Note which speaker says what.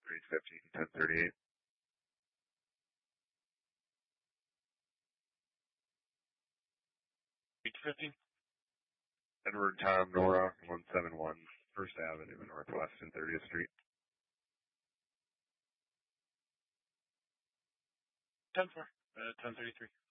Speaker 1: 350, 1038. Edward Tom Nora, 171 First Avenue Northwest and 30th Street.
Speaker 2: 10-4, 1033.